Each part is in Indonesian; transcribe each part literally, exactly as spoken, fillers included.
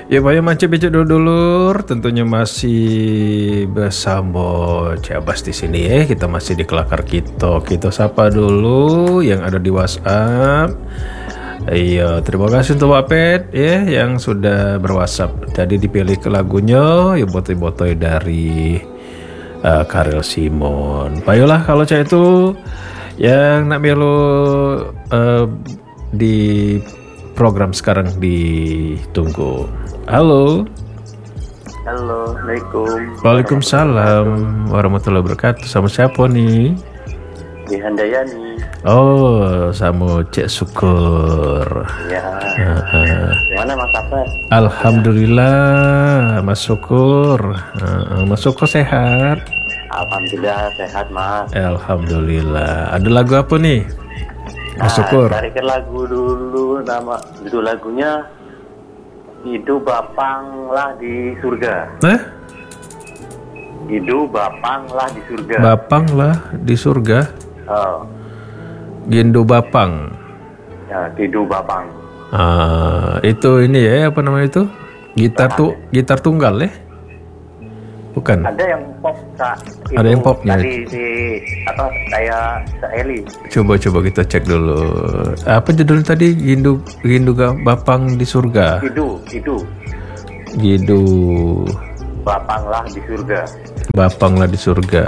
Ya Pak ya mancing becek dulu dulur, tentunya masih bersama Cabas di sini ya. Kita masih di Kelakar Kito. Kita sapa dulu yang ada di WhatsApp. Iya, terima kasih untuk Pak Pet ya yang sudah berWhatsApp. Tadi dipilih ke lagunya ya botoi-botoi dari uh, Karel Simon. Baiklah kalau saya itu yang nak melu uh, di program sekarang ditunggu. Halo. Halo, Assalamualaikum. Waalaikumsalam warahmatullahi wabarakatuh. Sama siapa nih? Di Handayani. Oh, sama Cek Syukur. Ya. Uh-uh. Gimana Mas Abas? Alhamdulillah, Mas Syukur. Uh, Mas Syukur sehat? Alhamdulillah sehat Mas. Alhamdulillah. Ada lagu apa nih? Mas Nah, Syukur. carikan lagu dulu, nama judul lagunya Hidup Bapanglah di Surga. Hah? Hidup Bapanglah di Surga. Bapang lah di surga. Oh, Gindo Bapang. ya Hidup Bapang. Ah, itu ini ya apa namanya itu? Gitar tuh, gitar tunggal ya? Bukan. Ada yang pop Kak. Ada Itu yang popnya. Tadi si apa kayak Eli. Coba coba kita cek dulu. Apa judulnya tadi? Gindu Gindu Bapang di surga. Hidup, hidup Gindu Bapanglah di surga. Bapang lah di surga.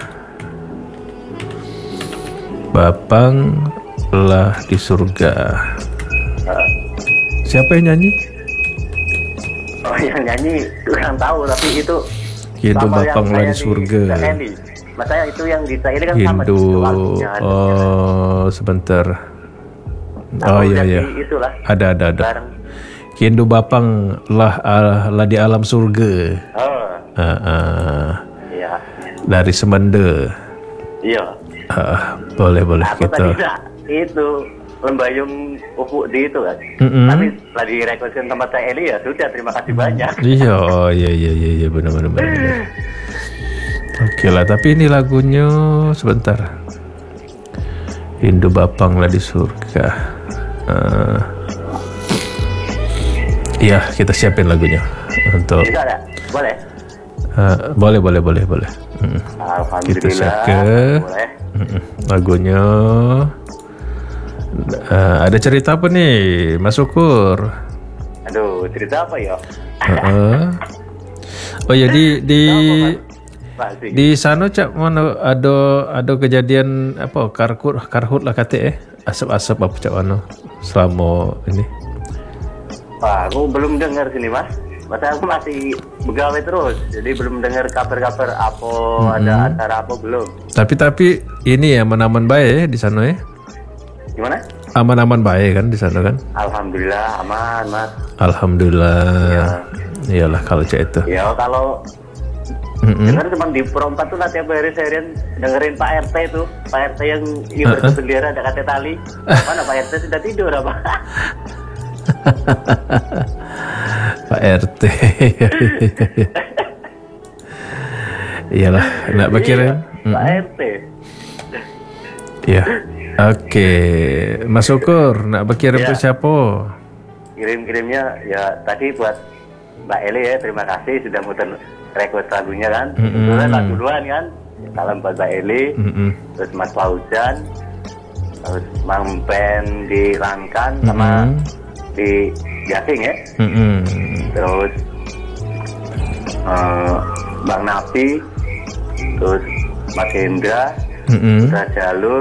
Bapang lah di surga. Uh, Siapa yang nyanyi? Oh yang nyanyi kurang tahu tapi itu Gindu sama yang Bapang lah saya di surga. Eli. Maksudnya itu yang di ini kan sama Gindu. di lagunya ada. Oh, sebentar. Oh Aku iya jadi iya. Itulah. Ada ada ada. Bareng. Gindu Bapang lah ah, lah di alam surga. Oh, Ah, ah. iya. Dari Semende. Iya. Ah, boleh boleh Aku kita. tadi tidak itu lembayung ufuk di itu kan. Mm-mm. Tapi setelah direkodkan tempat saya Eli ya sudah terima kasih banyak. Iya, oh iya iya iya iya benar benar benar. benar. Oke lah, tapi ini lagunya sebentar. Hindu Bapang lah di surga. Ah. Iya, kita siapin lagunya untuk. Bisa ada? Boleh? Ah, boleh boleh boleh boleh. Mm. Kita Alhamdulillah. siapkan. Boleh. Mm-mm. Lagunya. Ah, ada cerita apa nih, Mas Syukur? Aduh, cerita apa ya? Heeh. Oh ya di di Pak Sing. di sana cak mana ada ada kejadian apa karhut karhut lah kata eh asap-asap apa cak mana selama ini. Wah, aku belum dengar sini mas. Masa aku masih begawe terus, jadi belum dengar kabar-kabar apa ada acara apa belum. Tapi tapi ini ya aman-aman baik ya di sana ya. Gimana? Aman-aman baik kan di sana kan. Alhamdulillah aman mas. Alhamdulillah. Iyalah kalau cak itu. Ya kalau Mm-mm. dengar cuma di perompat tuh lah tiap hari seharian dengerin Pak R T tuh, Pak R T yang ibarat bendera ada kata tali. Mana Pak R T sudah tidur apa? Pak R T. Iyalah, nak pikirin. Iya, Pak R T. Iya. Oke, Mas Syukur, nak pikirin Iya. ke siapa? Kirim-kirimnya ya tadi buat Mbak Eli ya, terima kasih sudah muter request lagunya kan. Mm-mm. Kebetulan lagu duluan kan. Salam buat Mbak Eli, Mm-mm. terus Mas Fauzan, terus Mang Ben di Langkan sama Mm-mm. di Gasing ya. Mm-mm. Terus eh, Bang Napi, terus Mas Hendra, Mm-mm. Putra Jalur,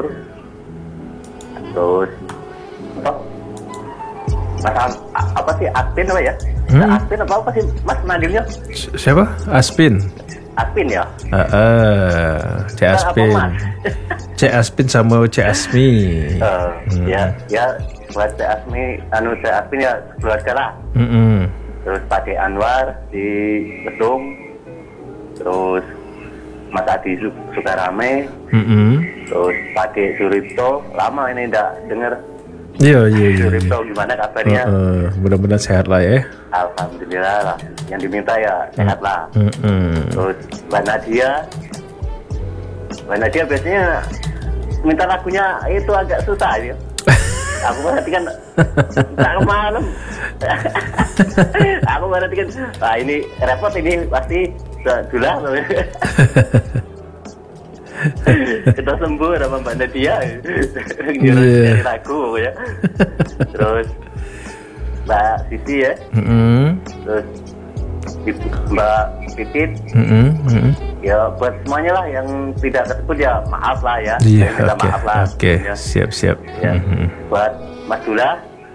terus apa? Mas Am- a- apa sih Aspin apa ya? Hmm? Aspin apa apa sih Mas Nadilnya? Si- Siapa? Aspin. Aspin ya? Ah, ah, Cik Apa, Aspin. Mas? Cik Aspin sama Cik Asmi. Eh, Hmm. Ya, ya buat Cik Asmi, anu Cik Aspin ya keluarga lah. Mm-mm. Terus Pak De Anwar di Gedung, terus Mas Adi Su- Sukarame, Mm-mm. terus Pak De Suripto. Lama ini ndak denger Iya iya iya. Suripto gimana kabarnya? Heeh, mudah-mudahan sehat lah ya. Alhamdulillah lah. Yang diminta ya sehat lah. Mm-mm. Terus Mbak Nadia, Mbak Nadia biasanya minta lagunya itu agak susah ya. aku perhatikan tak malam. Aku perhatikan, nah ini repot ini pasti sudah kita sembuh sama Mbak Nadia. Dia Iya. ragu ya. Terus Mbak Siti ya. Mm-mm. Terus Ibu- Mbak Titit. Mm-mm. Mm-mm. Ya buat semuanya lah yang tidak tersebut ya maaf lah ya. Iya, Saya minta oke, maaf lah. oke, Ya. siap, siap. Ya. Mhm. Buat Mas Dula.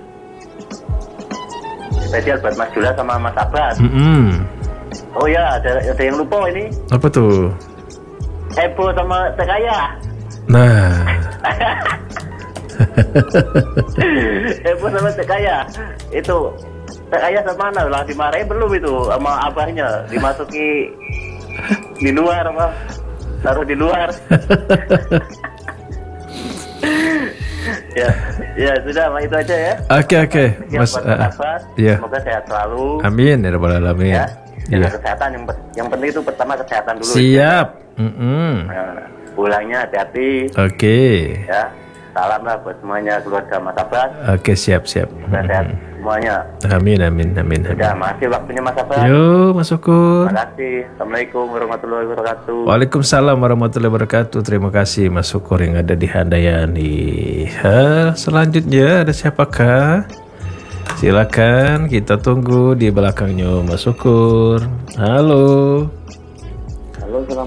Spesial buat Mas Dula sama Mas Abbas. Mm-mm. Oh ya, ada ada yang lupa ini. Apa tuh? Ebo sama Tekaya. Nah, Ebo sama Tekaya. Itu Tekaya sama mana lah dimarahin belum itu sama abahnya, dimasuki di luar apa? Taruh di luar. Ya, ya sudah, Pak, itu aja ya. oke, oke, Siap Mas. buat ah, Mas Abbas. Iya. Semoga sehat selalu. Amin ya rabbal alamin. Ya. Jaga Iya. kesehatan yang yang penting itu pertama kesehatan dulu. Siap. Mm-mm. Nah, pulangnya hati-hati Oke. ya. Salam lah buat semuanya keluarga Mas Abbas. Oke, siap, siap. Sehat semuanya. Amin, amin, amin, amin. Udah, makasih waktunya Mas Abbas. Yo, Mas Syukur. Terima kasih. Assalamualaikum warahmatullahi wabarakatuh. Waalaikumsalam warahmatullahi wabarakatuh. Terima kasih Mas Syukur yang ada di Handayani. Ha, selanjutnya ada siapakah? Silakan kita tunggu di belakangnya Mas Syukur. Halo.